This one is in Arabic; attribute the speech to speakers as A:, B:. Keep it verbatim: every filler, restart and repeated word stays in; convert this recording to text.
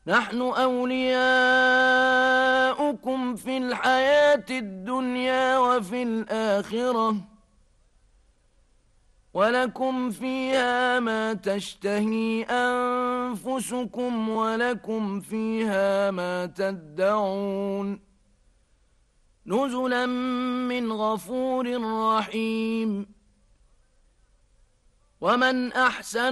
A: نحن أولياؤكم في الحياة الدنيا وفي الآخرة ولكم فيها ما تشتهي أنفسكم ولكم فيها ما تدعون نزلا من غفور رحيم ومن أحسن